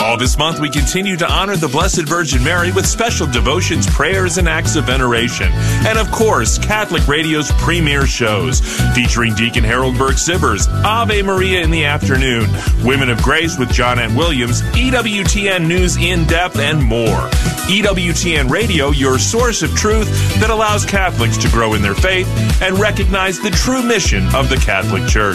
All this month, we continue to honor the Blessed Virgin Mary with special devotions, prayers, and acts of veneration. And of course, Catholic Radio's premier shows, featuring Deacon Harold Burke-Sibbers, Ave Maria in the afternoon, Women of Grace with Johnnette Williams, EWTN News in Depth, and more. EWTN Radio, your source of truth that allows Catholics to grow in their faith and recognize the true mission of the Catholic Church.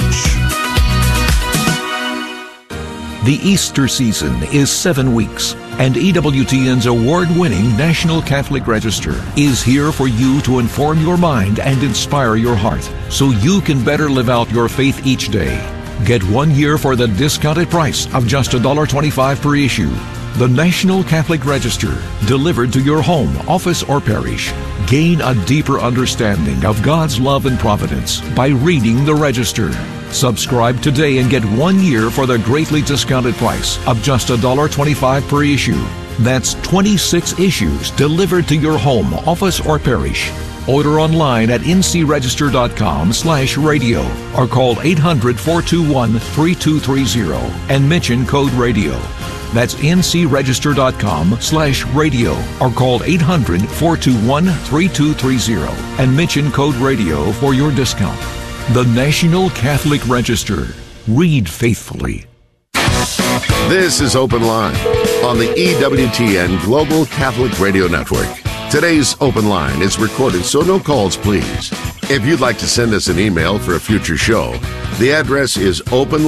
The Easter season is 7 weeks, and EWTN's award-winning National Catholic Register is here for you to inform your mind and inspire your heart so you can better live out your faith each day. Get 1 year for the discounted price of just $1.25 per issue. The National Catholic Register, delivered to your home, office, or parish. Gain a deeper understanding of God's love and providence by reading the Register. Subscribe today and get 1 year for the greatly discounted price of just $1.25 per issue. That's 26 issues delivered to your home, office, or parish. Order online at ncregister.com/radio or call 800-421-3230 and mention code radio. That's ncregister.com/radio or call 800-421-3230 and mention code radio for your discount. The National Catholic Register. Read faithfully. This is Open Line on the EWTN Global Catholic Radio Network. Today's Open Line is recorded, so no calls, please. If you'd like to send us an email for a future show, the address is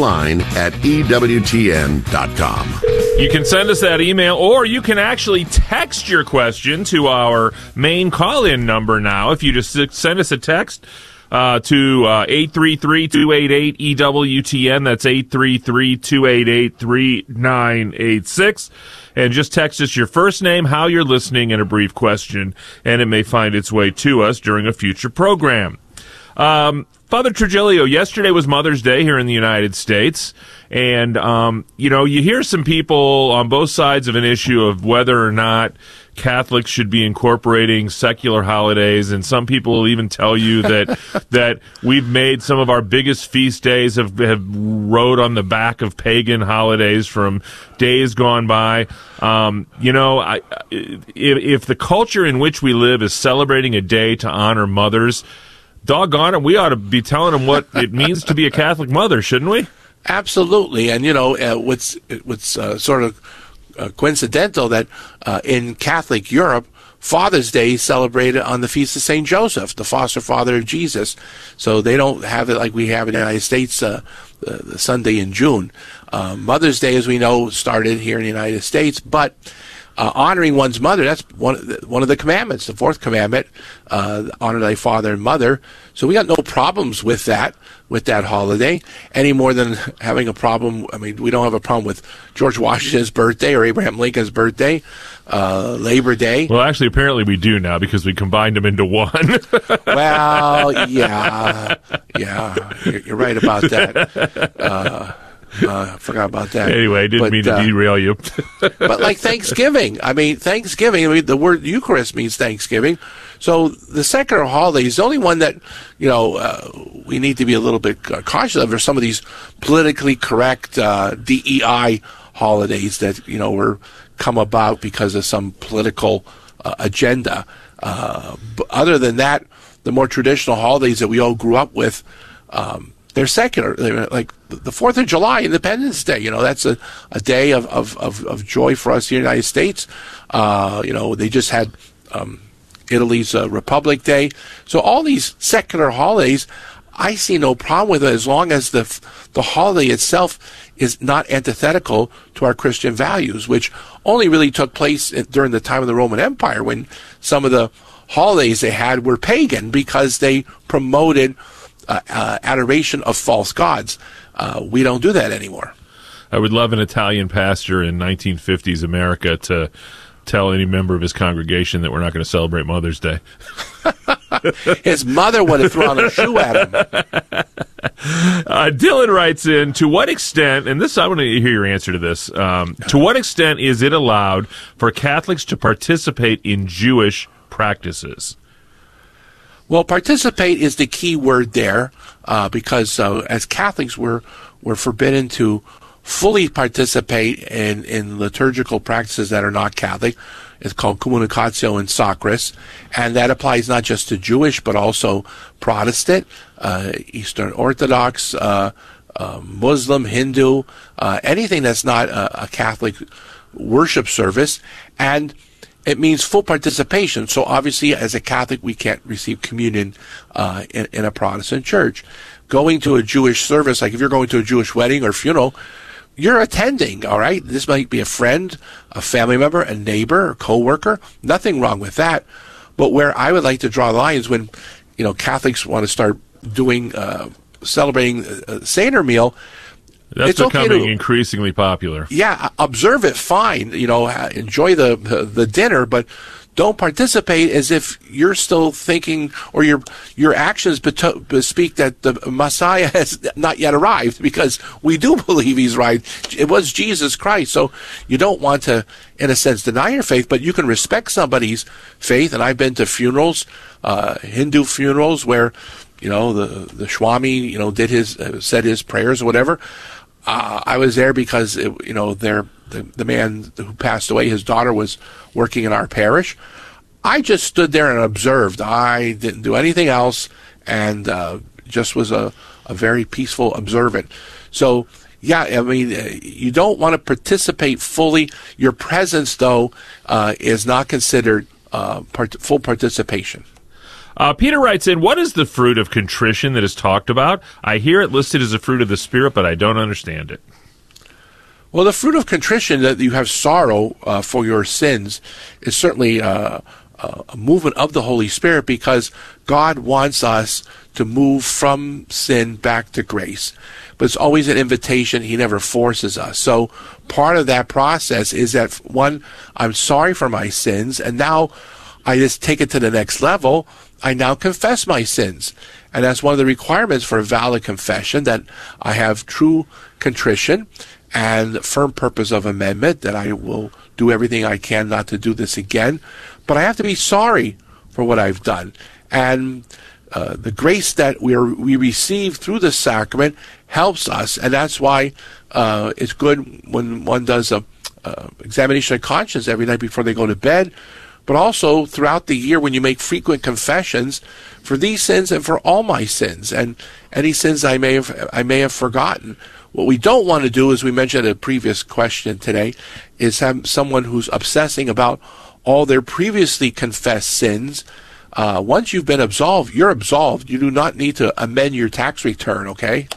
openline@ewtn.com. You can send us that email, or you can actually text your question to our main call-in number now. If you just send us a text to 833-288-EWTN. That's 833-288-3986. And just text us your first name, how you're listening, and a brief question, and it may find its way to us during a future program. Father Trigilio, yesterday was Mother's Day here in the United States, and, you hear some people on both sides of an issue of whether or not Catholics should be incorporating secular holidays, and some people will even tell you that we've made some of our biggest feast days have rode on the back of pagan holidays from days gone by. If the culture in which we live is celebrating a day to honor mothers, doggone it, we ought to be telling them what it means to be a Catholic mother, shouldn't we? Absolutely. And, what's sort of coincidental that in Catholic Europe, Father's Day is celebrated on the Feast of St. Joseph, the foster father of Jesus. So they don't have it like we have in the United States, the Sunday in June. Mother's Day, as we know, started here in the United States, but honoring one's mother, that's one of the commandments, the fourth commandment, honor thy father and mother. So we got no problems with that holiday, any more than having a problem. I mean, we don't have a problem with George Washington's birthday or Abraham Lincoln's birthday, Labor Day. Well, actually, apparently we do now because we combined them into one. Well, yeah, you're right about that. I forgot about that. Anyway, I didn't mean to derail you. But like Thanksgiving, the word Eucharist means Thanksgiving. So the secular holidays, the only one that, we need to be a little bit cautious of are some of these politically correct DEI holidays that, were come about because of some political agenda. But other than that, the more traditional holidays that we all grew up with, they're secular. They're like the 4th of July, Independence Day. That's a day of joy for us here in the United States. They just had Italy's Republic Day. So all these secular holidays, I see no problem with it as long as the holiday itself is not antithetical to our Christian values, which only really took place during the time of the Roman Empire when some of the holidays they had were pagan because they promoted adoration of false gods. We don't do that anymore. I would love an Italian pastor in 1950s America to tell any member of his congregation that we're not going to celebrate Mother's Day. His mother would have thrown a shoe at him. Dylan writes in, to what extent, and this I want to hear your answer to this, to what extent is it allowed for Catholics to participate in Jewish practices? Well, participate is the key word there, because as Catholics we're forbidden to fully participate in liturgical practices that are not Catholic. It's called communicatio in sacris, and that applies not just to Jewish, but also Protestant, Eastern Orthodox, Muslim, Hindu, anything that's not a Catholic worship service. And it means full participation. So obviously, as a Catholic, we can't receive communion in a Protestant church. Going to a Jewish service, like if you're going to a Jewish wedding or funeral, you're attending, all right? This might be a friend, a family member, a neighbor, a coworker. Nothing wrong with that. But where I would like to draw the line is when, Catholics want to start doing, celebrating a Seder meal. That's becoming increasingly popular. Yeah, observe it, fine. Enjoy the dinner, but don't participate as if you're still thinking, or your actions bespeak that the Messiah has not yet arrived, because we do believe he's arrived. It was Jesus Christ. So you don't want to, in a sense, deny your faith, but you can respect somebody's faith. And I've been to funerals, Hindu funerals, where, the Swami, said his prayers or whatever. I was there because, the man who passed away, his daughter was working in our parish. I just stood there and observed. I didn't do anything else, and just was a very peaceful observant. So, yeah, I mean, you don't want to participate fully. Your presence, though, is not considered full participation. Peter writes in, what is the fruit of contrition that is talked about? I hear it listed as a fruit of the Spirit, but I don't understand it. Well, the fruit of contrition, that you have sorrow for your sins, is certainly a movement of the Holy Spirit, because God wants us to move from sin back to grace. But it's always an invitation. He never forces us. So part of that process is that, one, I'm sorry for my sins, and now I just take it to the next level. I now confess my sins. And that's one of the requirements for a valid confession, that I have true contrition and firm purpose of amendment, that I will do everything I can not to do this again. But I have to be sorry for what I've done. And the grace that we receive through the sacrament helps us. And that's why it's good when one does a examination of conscience every night before they go to bed, but also throughout the year when you make frequent confessions for these sins and for all my sins and any sins I may have forgotten. What we don't want to do, as we mentioned in a previous question today, is have someone who's obsessing about all their previously confessed sins. Once you've been absolved, you're absolved. You do not need to amend your tax return, okay?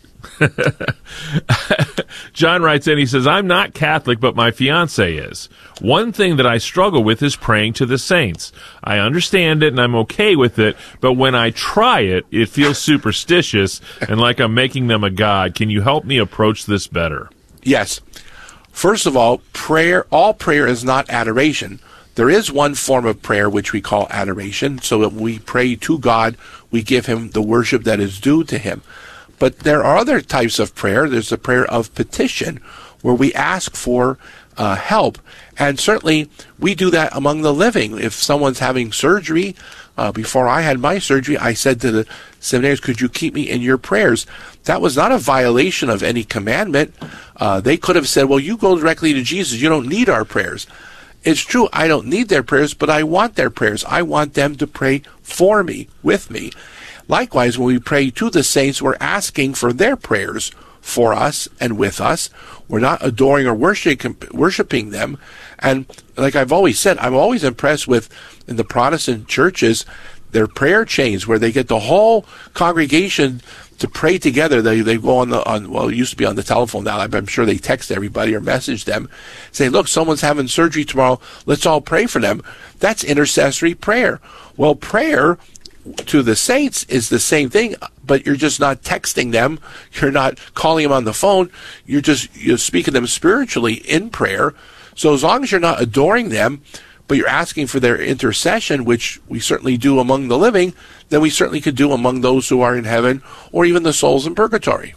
John writes in, he says, I'm not Catholic, but my fiance is. One thing that I struggle with is praying to the saints. I understand it and I'm okay with it, but when I try it, it feels superstitious and like I'm making them a god. Can you help me approach this better? Yes. First of all prayer is not adoration. There is one form of prayer which we call adoration, so that we pray to God, we give him the worship that is due to him. But there are other types of prayer. There's the prayer of petition, where we ask for help. And certainly we do that among the living. If someone's having surgery, before I had my surgery, I said to the seminaries, could you keep me in your prayers? That was not a violation of any commandment. They could have said, well, you go directly to Jesus. You don't need our prayers. It's true, I don't need their prayers, but I want their prayers. I want them to pray for me, with me. Likewise, when we pray to the saints, we're asking for their prayers for us and with us. We're not adoring or worshiping them. And like I've always said, I'm always impressed with, in the Protestant churches, their prayer chains, where they get the whole congregation to pray together. They go well, it used to be on the telephone. Now I'm sure they text everybody or message them, say, look, someone's having surgery tomorrow. Let's all pray for them. That's intercessory prayer. Well, prayer to the saints is the same thing, but you're just not texting them. You're not calling them on the phone. You're speaking to them spiritually in prayer. So as long as you're not adoring them, but you're asking for their intercession, which we certainly do among the living, then we certainly could do among those who are in heaven or even the souls in purgatory.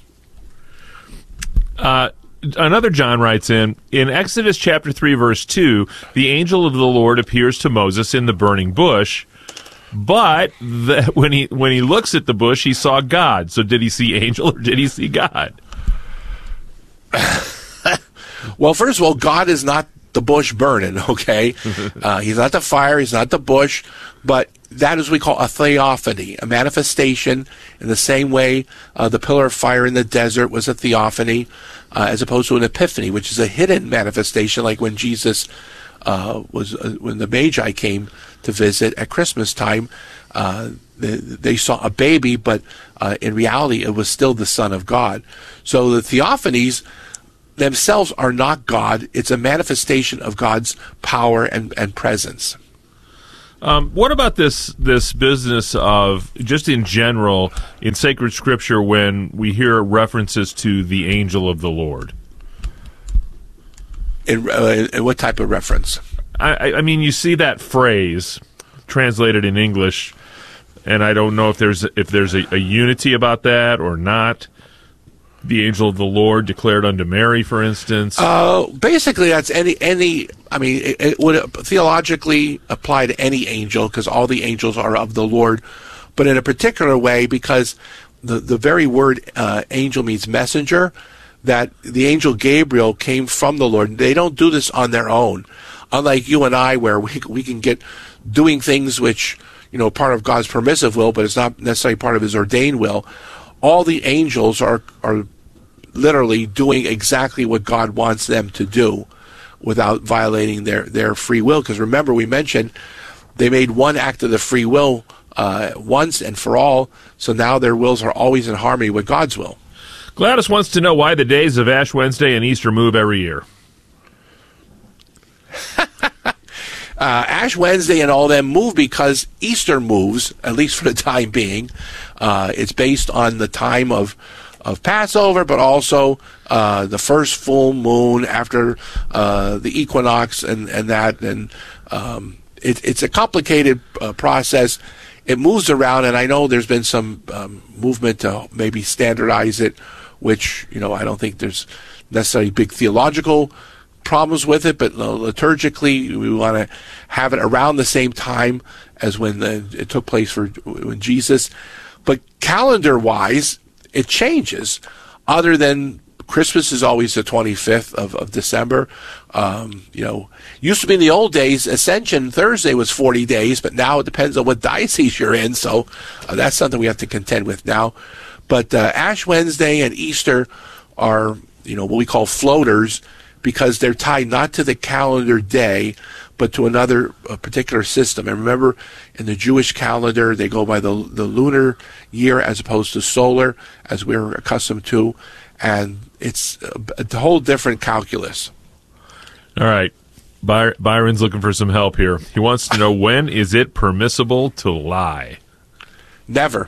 Another John writes in Exodus chapter 3, verse 2, the angel of the Lord appears to Moses in the burning bush, but when he looks at the bush, he saw God. So did he see angel or did he see God? Well, the angel of the Lord appears to Moses in the burning bush, but when he looks at the bush, he saw God. So did he see angel or did he see God? Well, the angel of the Lord appears to Moses in the burning bush, but when he looks at the bush, he saw God. So did he see angel or did he see God? Well, first of all, God is not the bush burning, okay? He's not the fire, he's not the bush, but that is what we call a theophany, a manifestation in the same way the pillar of fire in the desert was a theophany, as opposed to an epiphany, which is a hidden manifestation, like when Jesus when the Magi came to visit at Christmas time. They saw a baby, but in reality it was still the Son of God. So the theophanies themselves are not God. It's a manifestation of God's power and presence. What about this business of, just in general, in sacred scripture, when we hear references to the angel of the Lord? In what type of reference? I mean, you see that phrase translated in English, and I don't know if there's a unity about that or not. The angel of the Lord declared unto Mary, for instance. Basically, that's any. I mean, it would theologically apply to any angel, because all the angels are of the Lord, but in a particular way, because the very word angel means messenger. That the angel Gabriel came from the Lord. They don't do this on their own, unlike you and I, where we can get doing things which, part of God's permissive will, but it's not necessarily part of His ordained will. All the angels are literally doing exactly what God wants them to do without violating their free will. Because remember, we mentioned they made one act of the free will once and for all, so now their wills are always in harmony with God's will. Gladys wants to know why the days of Ash Wednesday and Easter move every year. Ash Wednesday and all them move because Easter moves, at least for the time being. It's based on the time of Passover, but also the first full moon after the equinox and that. And it's a complicated process. It moves around, and I know there's been some movement to maybe standardize it, which, I don't think there's necessarily big theological problems with it, but liturgically we want to have it around the same time as when it took place when Jesus. But calendar-wise, it changes. Other than Christmas is always the 25th of December. Used to be in the old days, Ascension Thursday was 40 days, but now it depends on what diocese you're in, so that's something we have to contend with now. But Ash Wednesday and Easter are, what we call floaters, because they're tied not to the calendar day, but to another particular system. And remember, in the Jewish calendar, they go by the lunar year as opposed to solar, as we're accustomed to, and it's a whole different calculus. All right. Byron's looking for some help here. He wants to know, when is it permissible to lie? Never.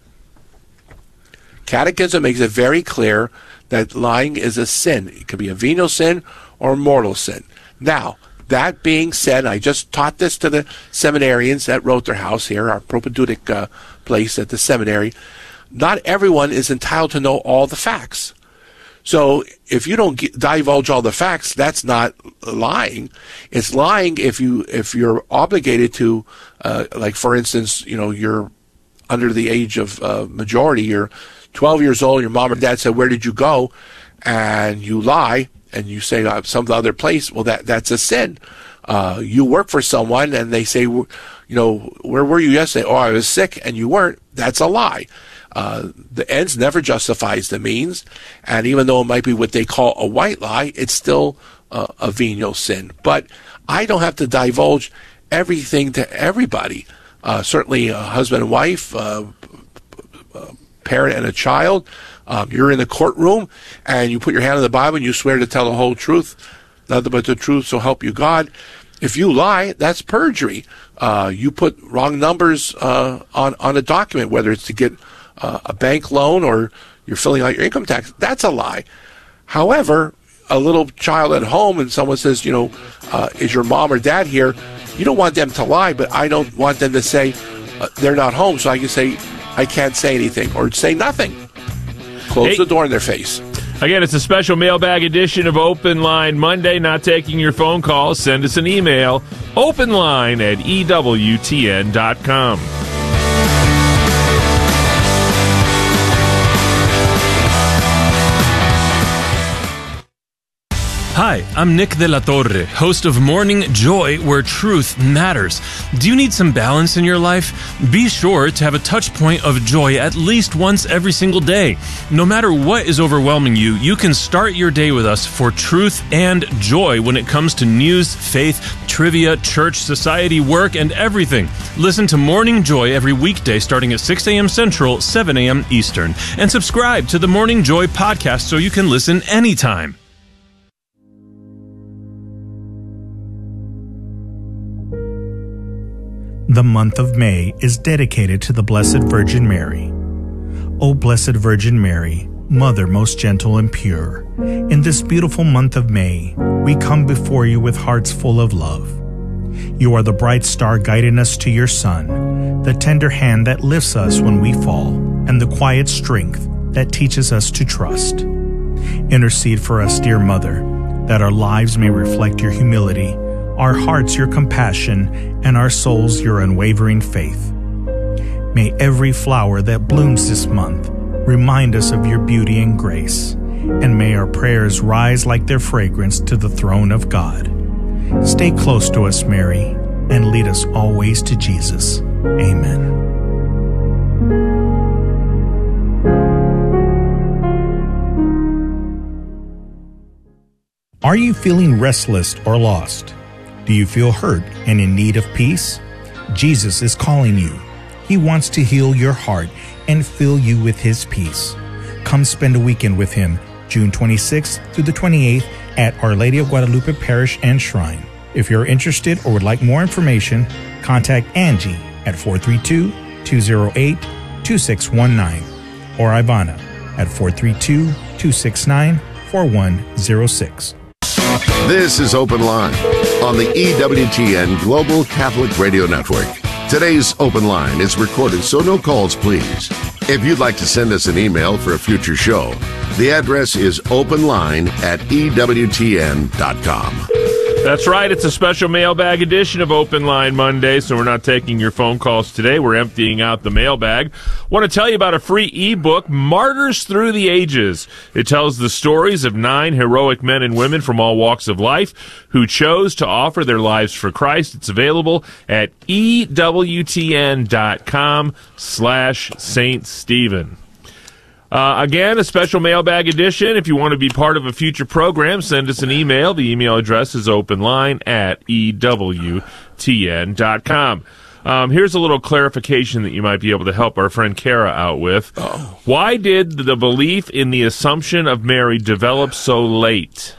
Catechism makes it very clear that lying is a sin. It could be a venial sin or a mortal sin. Now, that being said, I just taught this to the seminarians at Rotherhouse here, our propedeutic place at the seminary. Not everyone is entitled to know all the facts. So if you don't divulge all the facts, that's not lying. It's lying if you're obligated to, like for instance, you're under the age of majority. You're 12 years old. Your mom or dad said, "Where did you go?" And you lie and you say some other place. Well, that's a sin. You work for someone and they say, "Where were you yesterday?" "Oh, I was sick," and you weren't. That's a lie. The ends never justifies the means, and even though it might be what they call a white lie, it's still a venial sin. But I don't have to divulge everything to everybody. Certainly a husband and wife, parent and a child. You're in the courtroom and you put your hand on the Bible and you swear to tell the whole truth, nothing but the truth, so help you God. If you lie, that's perjury. You put wrong numbers on a document, whether it's to get a bank loan or you're filling out your income tax. That's a lie. However, a little child at home and someone says, is your mom or dad here? You don't want them to lie, but I don't want them to say they're not home, so I can say I can't say anything or say nothing. Close the door in their face. Again, it's a special mailbag edition of Open Line Monday. Not taking your phone calls. Send us an email, openline@ewtn.com. Hi, I'm Nick de la Torre, host of Morning Joy, where truth matters. Do you need some balance in your life? Be sure to have a touch point of joy at least once every single day. No matter what is overwhelming you, you can start your day with us for truth and joy when it comes to news, faith, trivia, church, society, work, and everything. Listen to Morning Joy every weekday starting at 6 a.m. Central, 7 a.m. Eastern. And subscribe to the Morning Joy podcast so you can listen anytime. The month of May is dedicated to the Blessed Virgin Mary. O Blessed Virgin Mary, Mother most gentle and pure, in this beautiful month of May, we come before you with hearts full of love. You are the bright star guiding us to your Son, the tender hand that lifts us when we fall, and the quiet strength that teaches us to trust. Intercede for us, dear Mother, that our lives may reflect your humility, our hearts your compassion, and our souls your unwavering faith. May every flower that blooms this month remind us of your beauty and grace, and may our prayers rise like their fragrance to the throne of God. Stay close to us, Mary, and lead us always to Jesus. Amen. Are you feeling restless or lost? Do you feel hurt and in need of peace? Jesus is calling you. He wants to heal your heart and fill you with His peace. Come spend a weekend with Him, June 26th through the 28th at Our Lady of Guadalupe Parish and Shrine. If you're interested or would like more information, contact Angie at 432-208-2619 or Ivana at 432-269-4106. This is Open Line on the EWTN Global Catholic Radio Network. Today's Open Line is recorded, so no calls, please. If you'd like to send us an email for a future show, the address is openline@ewtn.com. That's right. It's a special mailbag edition of Open Line Monday, so we're not taking your phone calls today. We're emptying out the mailbag. Want to tell you about a free ebook, Martyrs Through the Ages. It tells the stories of 9 heroic men and women from all walks of life who chose to offer their lives for Christ. It's available at EWTN.com/St. Stephen. Again, a special mailbag edition. If you want to be part of a future program, send us an email. The email address is openline@EWTN.com. Here's a little clarification that you might be able to help our friend Kara out with. Oh. Why did the belief in the Assumption of Mary develop so late?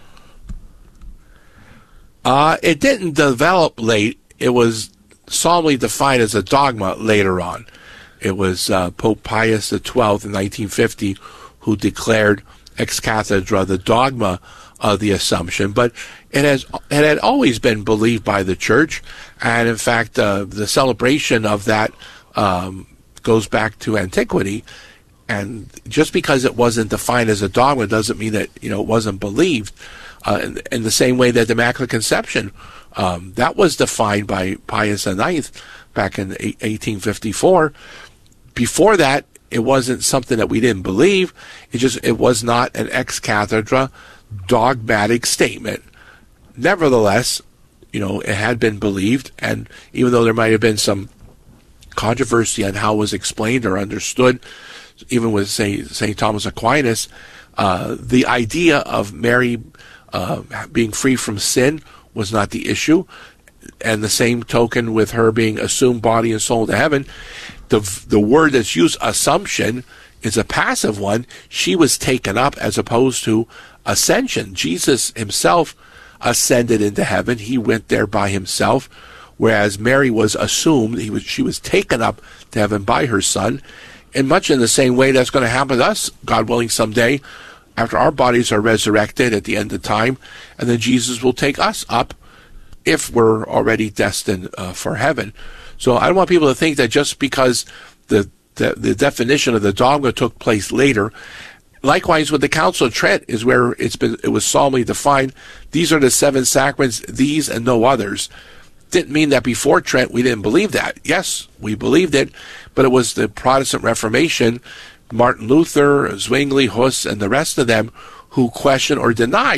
It didn't develop late. It was solemnly defined as a dogma later on. It was Pope Pius XII in 1950 who declared ex cathedra the dogma of the Assumption, but it had always been believed by the Church, and in fact the celebration of that goes back to antiquity. And just because it wasn't defined as a dogma doesn't mean that it wasn't believed. In the same way that the Immaculate Conception that was defined by Pius IX back in 1854. Before that, it wasn't something that we didn't believe. It was not an ex cathedra dogmatic statement. Nevertheless, it had been believed, and even though there might have been some controversy on how it was explained or understood, even with St. Thomas Aquinas, the idea of Mary being free from sin was not the issue, and the same token with her being assumed body and soul to heaven. The word that's used, assumption, is a passive one. She was taken up as opposed to ascension. Jesus himself ascended into heaven. He went there by himself, whereas Mary was assumed. She was taken up to heaven by her Son. And much in the same way that's going to happen to us, God willing, someday, after our bodies are resurrected at the end of time, and then Jesus will take us up if we're already destined for heaven. So I don't want people to think that just because the definition of the dogma took place later. Likewise, with the Council of Trent is where it was solemnly defined. These are the 7 sacraments, these and no others. Didn't mean that before Trent we didn't believe that. Yes, we believed it, but it was the Protestant Reformation, Martin Luther, Zwingli, Hus, and the rest of them who questioned or denied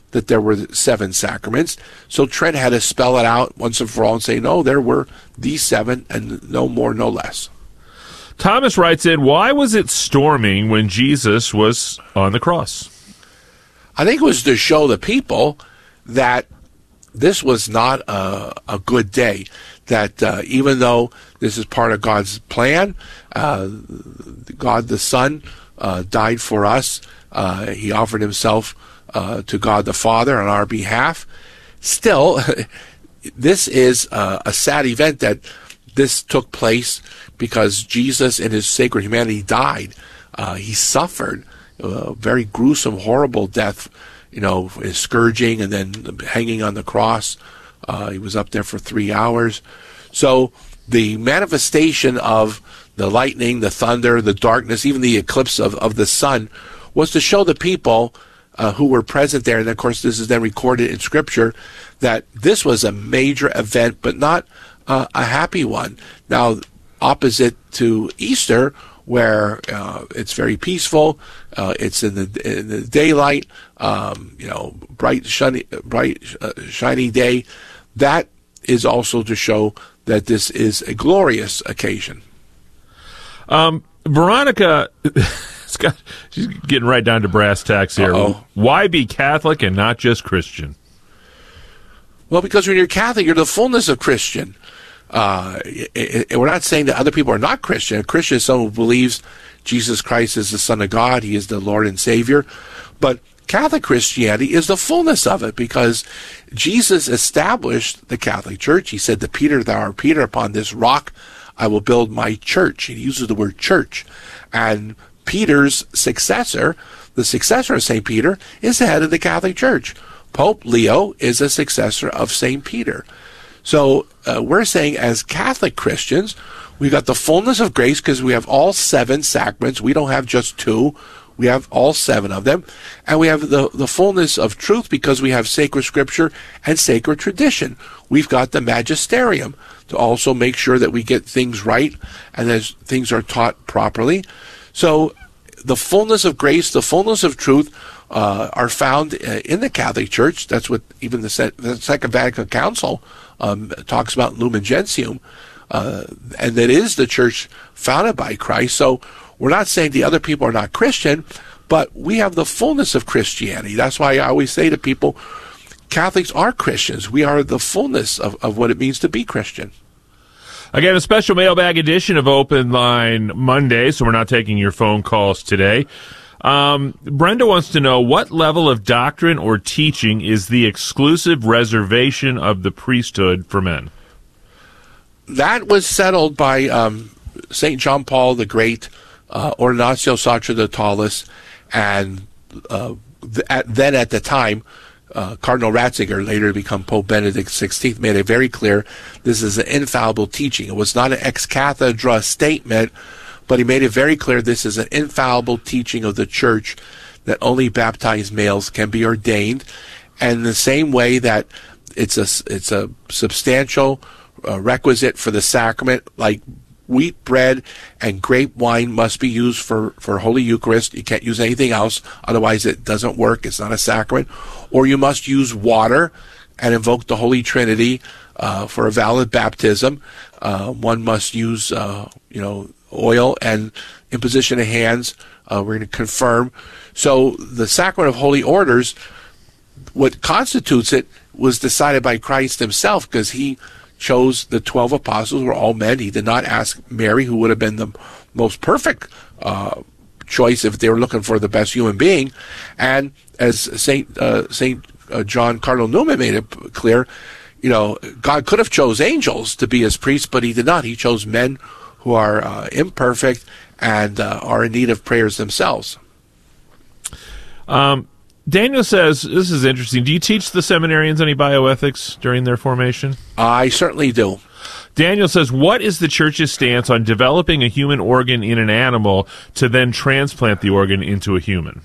that there were 7 sacraments. So Trent had to spell it out once and for all and say, no, there were these 7 and no more, no less. Thomas writes in, why was it storming when Jesus was on the cross? I think it was to show the people that this was not a good day, that even though this is part of God's plan, God the Son died for us. He offered himself to God the Father on our behalf. Still, this is a sad event that this took place because Jesus in his sacred humanity died. He suffered a very gruesome, horrible death, his scourging and then hanging on the cross. He was up there for 3 hours. So the manifestation of the lightning, the thunder, the darkness, even the eclipse of the sun was to show the people who were present there, and of course this is then recorded in Scripture, that this was a major event, but not a happy one. Now, opposite to Easter, where it's very peaceful, it's in the daylight, bright, shiny day. That is also to show that this is a glorious occasion. Veronica, she's getting right down to brass tacks here. Uh-oh. Why be Catholic and not just Christian? Well, because when you're Catholic, you're the fullness of Christian. We're not saying that other people are not Christian. A Christian is someone who believes Jesus Christ is the Son of God. He is the Lord and Savior. But Catholic Christianity is the fullness of it, because Jesus established the Catholic Church. He said to Peter, "Thou art Peter, upon this rock I will build my church." He uses the word church. And Peter's successor, the successor of St. Peter, is the head of the Catholic Church. Pope Leo is a successor of St. Peter. So we're saying as Catholic Christians, we got the fullness of grace because we have all 7 sacraments. We don't have just 2. We have all 7 of them. And we have the fullness of truth because we have sacred Scripture and sacred tradition. We've got the magisterium to also make sure that we get things right and that things are taught properly. So the fullness of grace, the fullness of truth are found in the Catholic Church. That's what even the Second Vatican Council talks about in Lumen Gentium. And that is the church founded by Christ. So we're not saying the other people are not Christian, but we have the fullness of Christianity. That's why I always say to people, Catholics are Christians. We are the fullness of what it means to be Christian. Again, a special mailbag edition of Open Line Monday, so we're not taking your phone calls today. Brenda wants to know, what level of doctrine or teaching is the exclusive reservation of the priesthood for men? That was settled by St. John Paul the Great, Ordinatio Sacerdotales, and then at the time, Cardinal Ratzinger, later to become Pope Benedict XVI, made it very clear this is an infallible teaching. It was not an ex cathedra statement, but he made it very clear this is an infallible teaching of the Church, that only baptized males can be ordained, and in the same way that it's a substantial requisite for the sacrament, like wheat bread and grape wine must be used for Holy Eucharist. You can't use anything else, otherwise it doesn't work. It's not a sacrament. Or you must use water and invoke the Holy Trinity for a valid baptism. One must use oil and imposition of hands. We're going to confirm. So the sacrament of holy orders, what constitutes it, was decided by Christ himself, because he chose the 12 apostles, were all men. He did not ask Mary, who would have been the most perfect choice if they were looking for the best human being. And as Saint John Cardinal Newman made it clear, God could have chose angels to be his priests, but he did not. He chose men who are imperfect and are in need of prayers themselves. Daniel says, this is interesting, do you teach the seminarians any bioethics during their formation? I certainly do. Daniel says, what is the Church's stance on developing a human organ in an animal to then transplant the organ into a human?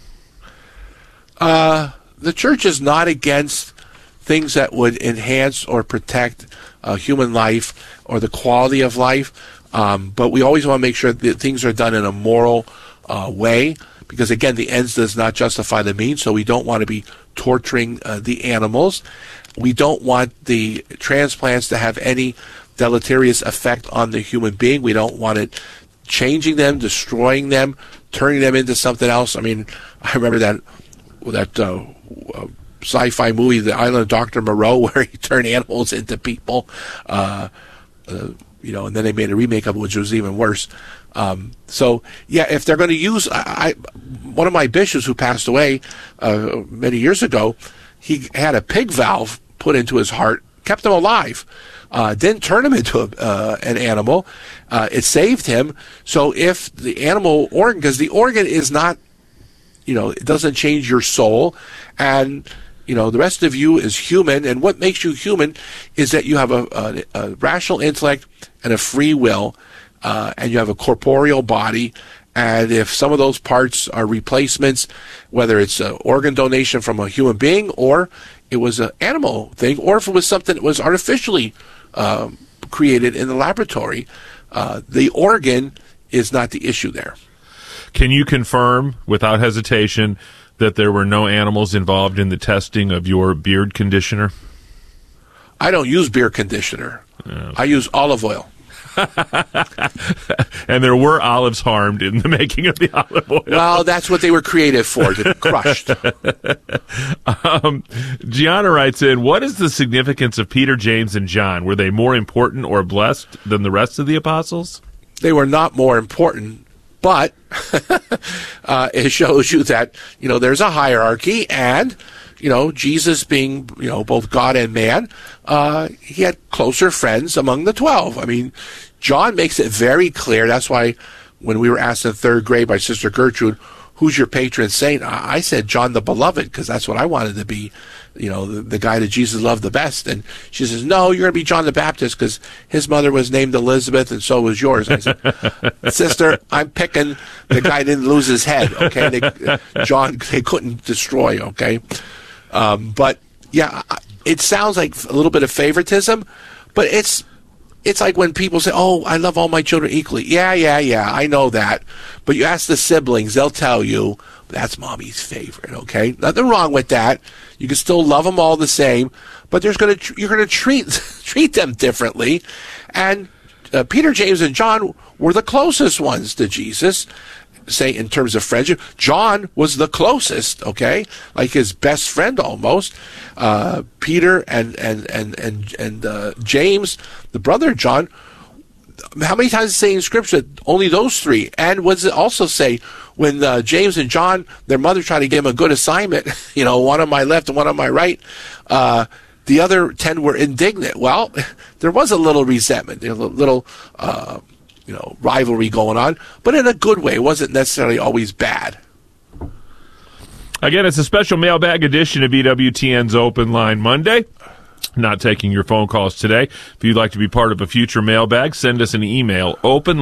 The Church is not against things that would enhance or protect human life or the quality of life, but we always want to make sure that things are done in a moral way, because again, the ends does not justify the means, so we don't want to be torturing the animals. We don't want the transplants to have any deleterious effect on the human being. We don't want it changing them, destroying them, turning them into something else. I mean, I remember that sci-fi movie, The Island of Dr. Moreau, where he turned animals into people. And then they made a remake of it, which was even worse. So, yeah, if they're going to use... one of my bishops who passed away many years ago, he had a pig valve put into his heart, kept him alive, didn't turn him into an animal. It saved him. So if the animal organ... Because the organ is not... it doesn't change your soul. And... the rest of you is human, and what makes you human is that you have a rational intellect and a free will, and you have a corporeal body. And if some of those parts are replacements, whether it's an organ donation from a human being, or it was an animal thing, or if it was something that was artificially created in the laboratory, the organ is not the issue there. Can you confirm, without hesitation, that there were no animals involved in the testing of your beard conditioner? I don't use beard conditioner. Oh. I use olive oil. And there were olives harmed in the making of the olive oil. Well, that's what they were created for, to be crushed. Gianna writes in, what is the significance of Peter, James, and John? Were they more important or blessed than the rest of the apostles? They were not more important, but it shows you that, there's a hierarchy, and, Jesus being, both God and man, he had closer friends among the 12. I mean, John makes it very clear. That's why when we were asked in third grade by Sister Gertrude, who's your patron saint? I said John the Beloved, because that's what I wanted to be, the guy that Jesus loved the best. And she says, no, you're going to be John the Baptist, because his mother was named Elizabeth, and so was yours. I said, Sister, I'm picking the guy that didn't lose his head, okay? John, they couldn't destroy, okay? But, yeah, it sounds like a little bit of favoritism, but it's like when people say, oh, I love all my children equally. Yeah, I know that. But you ask the siblings, they'll tell you, that's mommy's favorite, okay? Nothing wrong with that. You can still love them all the same, but you're going to treat them differently. And Peter, James, and John were the closest ones to Jesus, say, in terms of friendship. John was the closest, okay? Like his best friend almost. Peter and James, the brother of John, how many times does it say in Scripture only those three? And what does it also say when James and John, their mother tried to give them a good assignment, one on my left and one on my right, the other 10 were indignant. Well, there was a little resentment, a little rivalry going on, but in a good way. It wasn't necessarily always bad. Again, it's a special mailbag edition of EWTN's Open Line Monday. Not taking your phone calls today. If you'd like to be part of a future mailbag, send us an email,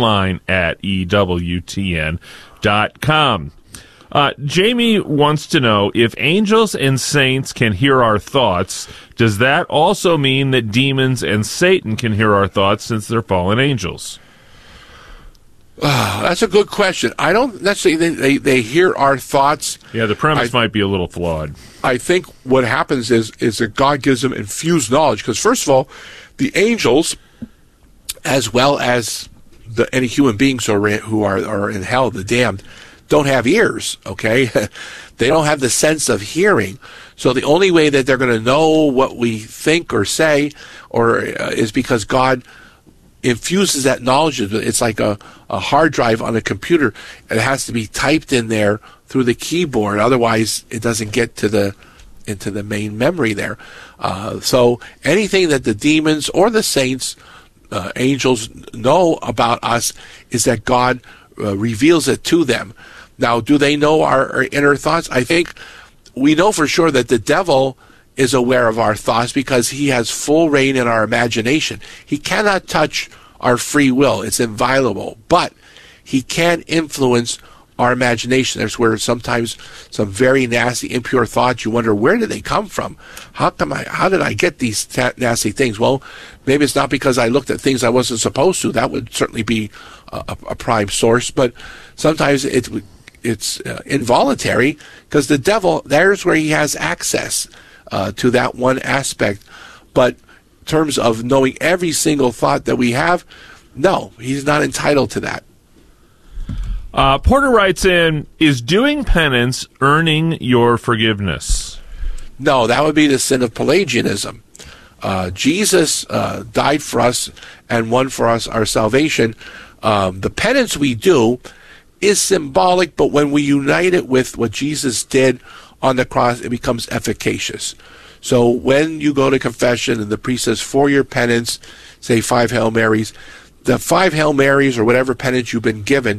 openline@EWTN.com. Jamie wants to know, if angels and saints can hear our thoughts, does that also mean that demons and Satan can hear our thoughts since they're fallen angels? That's a good question. I don't necessarily think they hear our thoughts. Yeah, the premise might be a little flawed. I think what happens is that God gives them infused knowledge. Because first of all, the angels, as well as any human beings who are in hell, the damned, don't have ears, okay? They don't have the sense of hearing. So the only way that they're going to know what we think or say is because God infuses that knowledge. It's like a hard drive on a computer. It has to be typed in there through the keyboard. Otherwise, it doesn't get into the main memory there. So anything that the demons or the saints, angels, know about us is that God reveals it to them. Now, do they know our inner thoughts? I think we know for sure that the devil is aware of our thoughts because he has full reign in our imagination. He cannot touch our free will. It's inviolable. But he can influence our imagination. That's where sometimes some very nasty, impure thoughts, you wonder, where did they come from? How did I get these nasty things? Well, maybe it's not because I looked at things I wasn't supposed to. That would certainly be a prime source. But sometimes involuntary, because the devil, there's where he has access to that one aspect. But in terms of knowing every single thought that we have, no, he's not entitled to that. Porter writes in, is doing penance earning your forgiveness? No, that would be the sin of Pelagianism. Jesus died for us and won for us our salvation. The penance we do is symbolic, but when we unite it with what Jesus did on the cross, it becomes efficacious. So when you go to confession and the priest says, for your penance, say 5 Hail Marys, the 5 Hail Marys or whatever penance you've been given,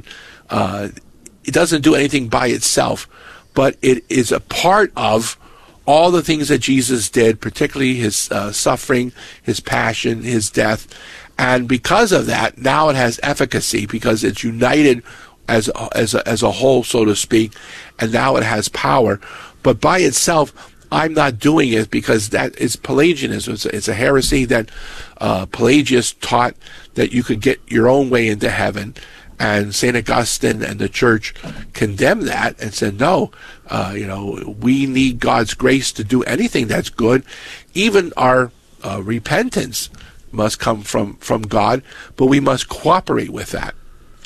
it doesn't do anything by itself, but it is a part of all the things that Jesus did, particularly his suffering, his passion, his death. And because of that, now it has efficacy because it's united as a whole, so to speak, and now it has power. But by itself, I'm not doing it because that is Pelagianism. It's a heresy that Pelagius taught that you could get your own way into heaven. And St. Augustine and the church condemned that and said, no, we need God's grace to do anything that's good. Even our repentance must come from God, but we must cooperate with that.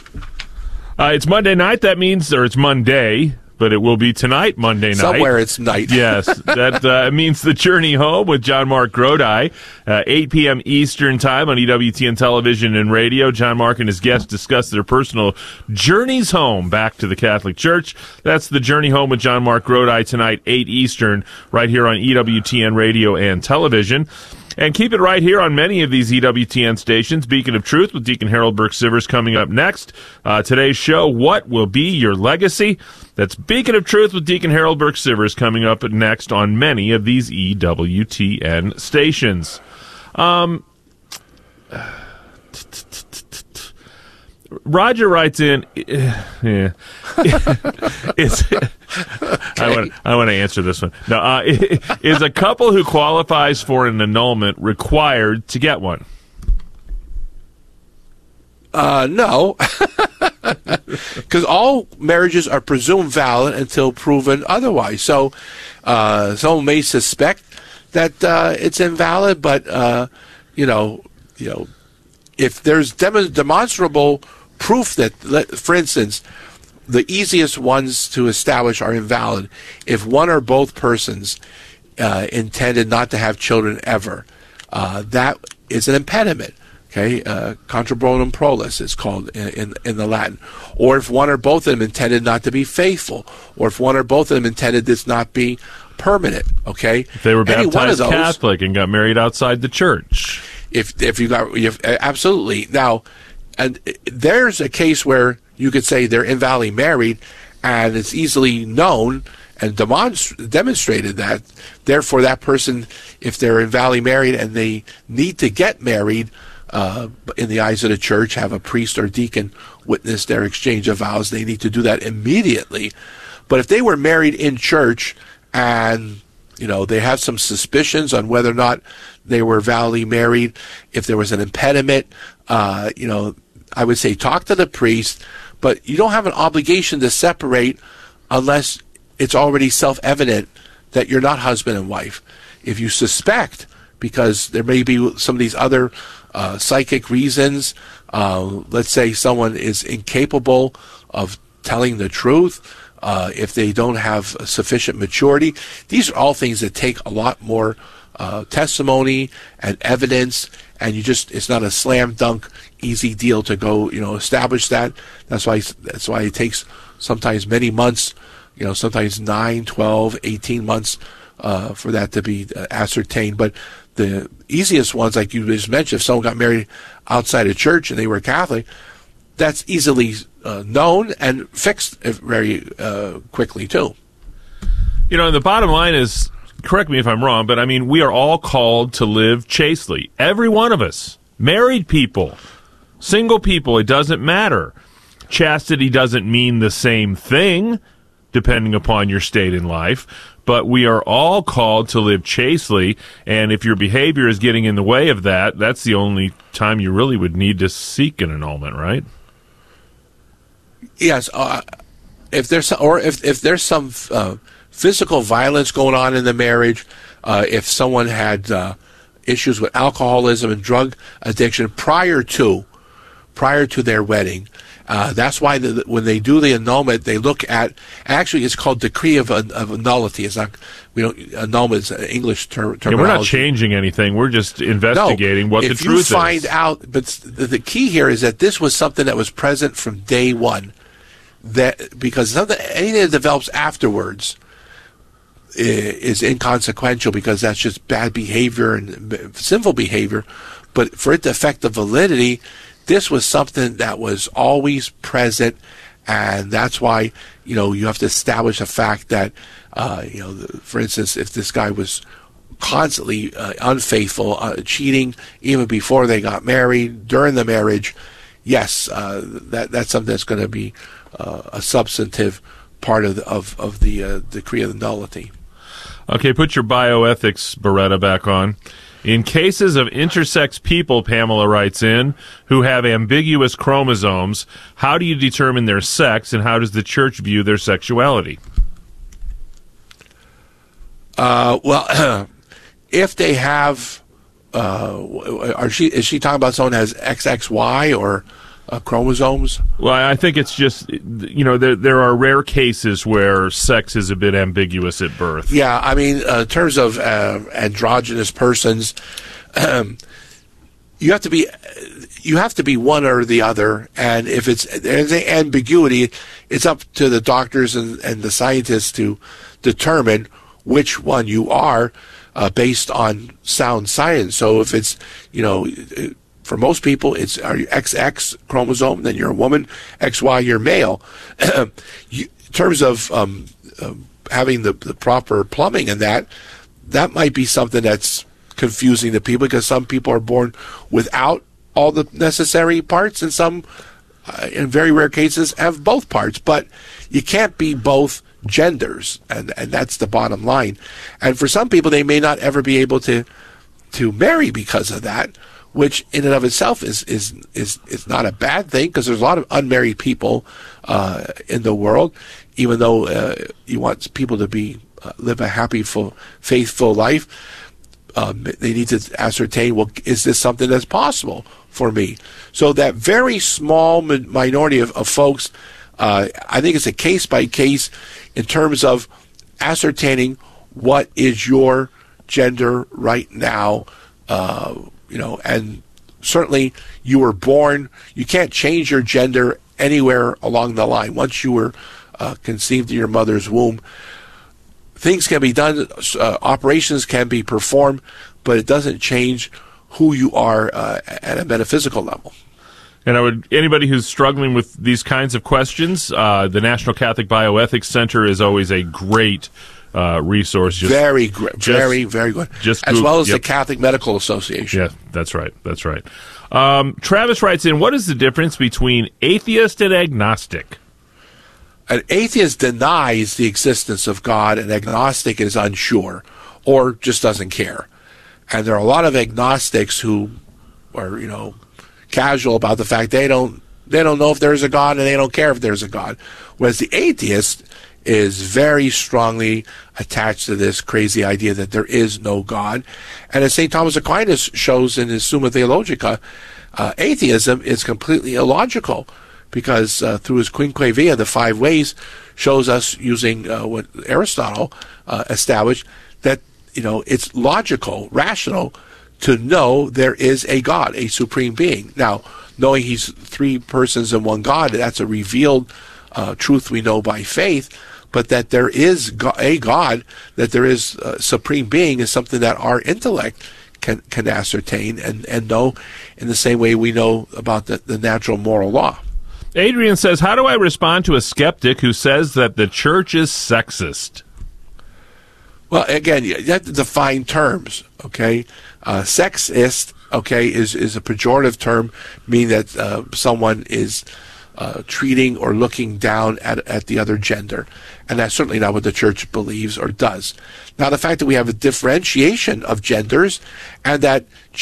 It's Monday night. That means, or it's Monday, but it will be tonight, Monday night. Somewhere it's night. Yes, that means The Journey Home with John Mark Grodi, 8 p.m. Eastern Time on EWTN Television and Radio. John Mark and his guests discuss their personal journeys home back to the Catholic Church. That's The Journey Home with John Mark Grodi tonight, 8 Eastern, right here on EWTN Radio and Television. And keep it right here on many of these EWTN stations. Beacon of Truth with Deacon Harold Burke-Sivers coming up next. Today's show, What Will Be Your Legacy? That's Beacon of Truth with Deacon Harold Burke-Sivers coming up next on many of these EWTN stations. Roger writes in, I want to answer this one. No, is a couple who qualifies for an annulment required to get one? No, because all marriages are presumed valid until proven otherwise. So, someone may suspect that it's invalid, but if there's demonstrable proof that, for instance, the easiest ones to establish are invalid if one or both persons intended not to have children ever. That is an impediment. Okay, contra bonum prolus is called in the Latin. Or if one or both of them intended not to be faithful, or if one or both of them intended this not be permanent. Okay, if they were baptized Catholic and got married outside the church. If you absolutely. Now, and there's a case where you could say they're invalidly married, and it's easily known and demonstrated that. Therefore, that person, if they're invalidly married and they need to get married, in the eyes of the church, have a priest or deacon witness their exchange of vows, they need to do that immediately. But if they were married in church and they have some suspicions on whether or not they were validly married, if there was an impediment, I would say talk to the priest, but you don't have an obligation to separate unless it's already self-evident that you're not husband and wife. If you suspect, because there may be some of these other psychic reasons, let's say someone is incapable of telling the truth, if they don't have sufficient maturity, these are all things that take a lot more testimony and evidence, and it's not a slam dunk easy deal to go establish that. That's why it takes sometimes many months, sometimes 9, 12, 18 months for that to be ascertained. But the easiest ones, like you just mentioned, if someone got married outside of church and they were Catholic, that's easily known and fixed very quickly too. The bottom line is, correct me if I'm wrong, but we are all called to live chastely. Every one of us. Married people, single people, it doesn't matter. Chastity doesn't mean the same thing, depending upon your state in life, but we are all called to live chastely, and if your behavior is getting in the way of that, that's the only time you really would need to seek an annulment, right? Yes, if there's some physical violence going on in the marriage, if someone had issues with alcoholism and drug addiction prior to their wedding, that's why when they do the annulment, they look at, actually it's called decree of nullity. It's not, annulment is an English terminology. Yeah, we're not changing anything. We're just investigating what the truth is. If you find out, but the key here is that this was something that was present from day one. Because anything that develops afterwards is inconsequential, because that's just bad behavior and sinful behavior. But for it to affect the validity, this was something that was always present, and that's why you have to establish a fact that for instance, if this guy was constantly unfaithful, cheating even before they got married, during the marriage, yes, that's something that's going to be a substantive part of the decree of the nullity. Okay, put your bioethics Beretta back on. In cases of intersex people, Pamela writes in, who have ambiguous chromosomes, how do you determine their sex, and how does the church view their sexuality? If they have, is she talking about someone who has XXY or chromosomes? Well, I think it's just, there are rare cases where sex is a bit ambiguous at birth. Yeah, I mean, in terms of androgynous persons, you have to be one or the other, and if there's an ambiguity, it's up to the doctors and the scientists to determine which one you are based on sound science. So if it's, for most people, it's are you XX chromosome, then you're a woman, XY, you're male. In terms of having the proper plumbing and that might be something that's confusing to people, because some people are born without all the necessary parts, and some, in very rare cases, have both parts. But you can't be both genders, and that's the bottom line. And for some people, they may not ever be able to marry because of that, which in and of itself is not a bad thing, because there's a lot of unmarried people in the world. Even though you want people to be live a happy, faithful life, they need to ascertain, well, is this something that's possible for me? So that very small minority of folks, I think it's a case by case in terms of ascertaining what is your gender right now. And certainly you were born, you can't change your gender anywhere along the line. Once you were conceived in your mother's womb, things can be done, operations can be performed, but it doesn't change who you are at a metaphysical level. And anybody who's struggling with these kinds of questions, the National Catholic Bioethics Center is always a great resource. Very good. As well as the Catholic Medical Association. Yeah, that's right. Travis writes in, what is the difference between atheist and agnostic? An atheist denies the existence of God, and agnostic is unsure or just doesn't care. And there are a lot of agnostics who are, casual about the fact they don't know if there's a God, and they don't care if there's a God. Whereas the atheist is very strongly attached to this crazy idea that there is no God. And as St. Thomas Aquinas shows in his Summa Theologica, atheism is completely illogical, because through his Quinque Via, the 5 ways, shows us, using what Aristotle established, that it's logical, rational, to know there is a God, a supreme being. Now, knowing he's 3 persons in one God, that's a revealed truth we know by faith. But that there is a God, that there is a supreme being, is something that our intellect can ascertain and know, in the same way we know about the natural moral law. Adrian says, how do I respond to a skeptic who says that the church is sexist? Well, again, you have to define terms, okay? Sexist, okay, is a pejorative term, meaning that someone is treating or looking down at the other gender. And that's certainly not what the church believes or does. Now, the fact that we have a differentiation of genders, and that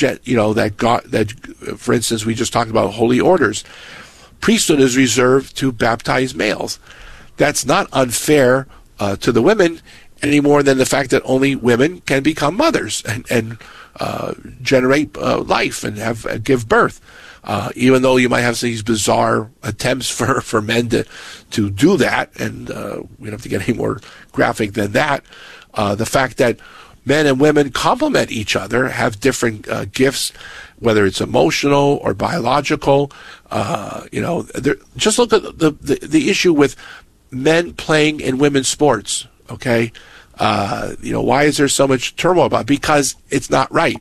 for instance, we just talked about holy orders. Priesthood is reserved to baptized males. that's not unfair to the women any more than the fact that only women can become mothers and generate life and give birth. Even though you might have these bizarre attempts for men to do that, and we don't have to get any more graphic than that, the fact that men and women complement each other, have different gifts, whether it's emotional or biological. Just look at the issue with men playing in women's sports, okay? Why is there so much turmoil about it? Because it's not right.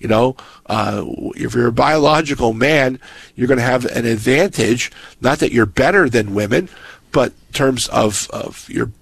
If you're a biological man, you're going to have an advantage, not that you're better than women, but in terms of your